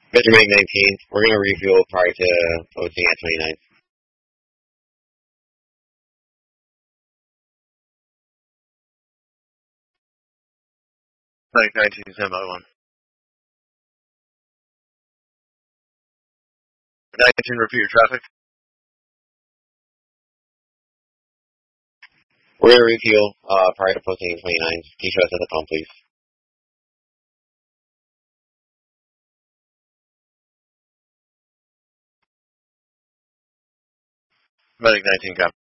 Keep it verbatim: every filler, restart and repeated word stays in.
Metro Medic nineteen, we're going to refuel prior to posting at twenty-nine. Medic nineteen, stand by one. nineteen, repeat your traffic. We're going to refuel uh, prior to posting at twenty-nine. Can you show us at the pump, please? Medic nineteen, copy.